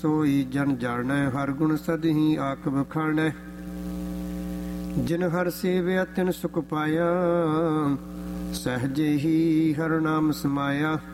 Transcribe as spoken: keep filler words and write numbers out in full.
सोई जन जानै, हर गुण सदहि आख बखानै। जिन हर सेव्या तिन सुख पाया, सहजे ही हर नाम समाया।